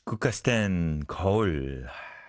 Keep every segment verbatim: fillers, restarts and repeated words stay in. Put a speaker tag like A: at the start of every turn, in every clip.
A: 국가스탄 거울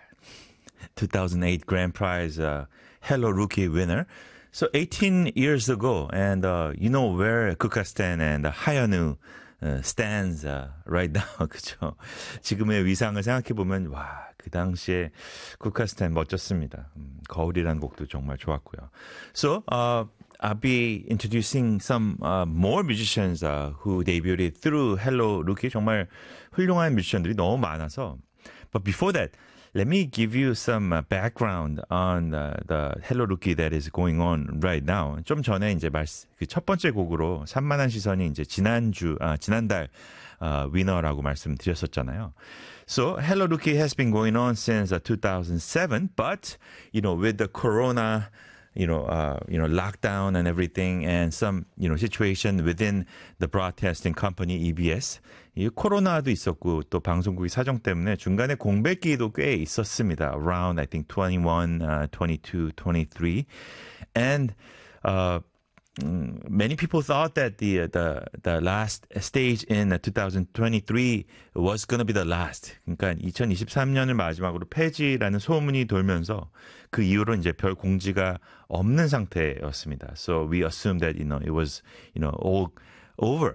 A: two thousand eight Grand Prize uh, Hello Rookie winner. So eighteen years ago, and uh, you know where Kukastan and 하현우 uh, stands uh, right now, 그죠? 지금의 위상을 생각해 보면 와, 그 당시에 국카스탄 멋졌습니다. 음, 거울이라는 곡도 정말 좋았고요. So uh, I'll be introducing some uh, more musicians uh, who debuted through Hello Rookie. 정말 훌륭한 뮤지션들이 너무 많아서. But before that, let me give you some uh, background on uh, the Hello Rookie that is going on right now. 좀 전에 이제 말씀, 그 첫 번째 곡으로 산만한 시선이 이제 지난주, 아, 지난달 uh, 위너라고 말씀드렸었잖아요. So Hello Rookie has been going on since uh, two thousand seven, but you know, with the corona, you know, uh, you know, lockdown and everything, and some, you know, situation within the broadcasting company E B S. 이 코로나도 있었고 또 방송국의 사정 때문에 중간에 공백기도 꽤 있었습니다. Around I think twenty-one, uh, twenty-two, twenty-three, and uh, many people thought that the the the last stage in twenty twenty-three was going to be the last. 그러니까 이천이십삼 년을 마지막으로 폐지라는 소문이 돌면서 그 이후로 이제 별 공지가 없는 상태였습니다. So we assumed that you know it was you know all over.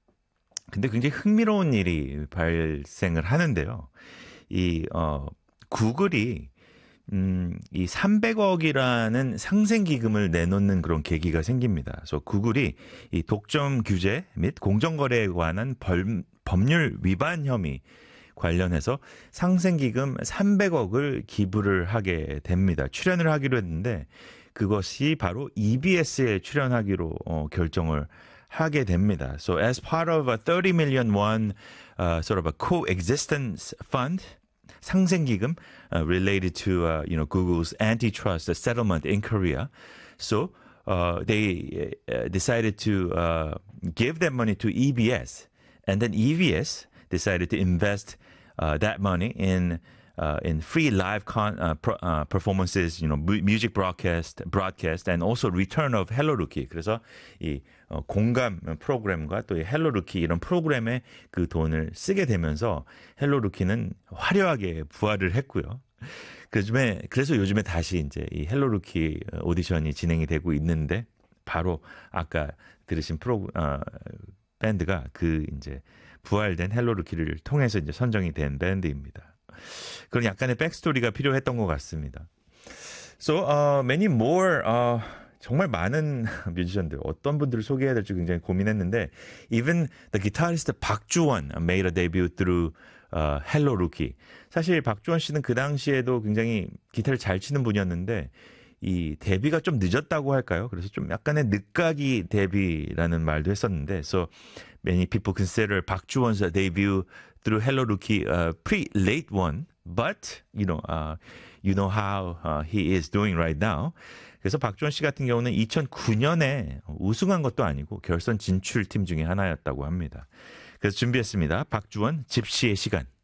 A: 근데 굉장히 흥미로운 일이 발생을 하는데요. 이 어, 구글이 음, 이 삼백억이라는 상생기금을 내놓는 그런 계기가 생깁니다. 그래서 구글이 이 독점 규제 및 공정거래에 관한 벌, 법률 위반 혐의 관련해서 상생기금 삼백억을 기부를 하게 됩니다. 출연을 하기로 했는데 그것이 바로 이비에스에 출연하기로 어, 결정을 하게 됩니다. So as part of a thirty million won uh, sort of a coexistence fund, 상생기금 uh, related to uh, you know Google's antitrust settlement in Korea. So uh, they uh, decided to uh, give that money to E B S, and then E B S decided to invest uh, that money in uh, in free live con, uh, pro, uh, performances, you know, music broadcast, broadcast, and also return of Hello Rookie. 그래서 이 어, 공감 프로그램과 또 이 헬로 루키 이런 프로그램에 그 돈을 쓰게 되면서 헬로 루키는 화려하게 부활을 했고요. 그중에 그래서 요즘에 다시 이제 이 헬로 루키 오디션이 진행이 되고 있는데 바로 아까 들으신 프로 어, 밴드가 그 이제 부활된 헬로 루키를 통해서 이제 선정이 된 밴드입니다. 그런 약간의 백스토리가 필요했던 것 같습니다. So uh, many more. Uh, 정말 많은 뮤지션들, 어떤 분들을 소개해야 될지 굉장히 고민했는데 even the guitarist 박주원 made a debut through uh, Hello Rookie. 사실 박주원 씨는 그 당시에도 굉장히 기타를 잘 치는 분이었는데 이 데뷔가 좀 늦었다고 할까요? 그래서 좀 약간의 늦가기 데뷔라는 말도 했었는데 so many people consider 박주원's debut through Hello Rookie a pretty late one, but you know, uh, you know how uh, he is doing right now. 그래서 박주원 씨 같은 경우는 이천구 년에 우승한 것도 아니고 결선 진출팀 중에 하나였다고 합니다. 그래서 준비했습니다. 박주원 집시의 시간.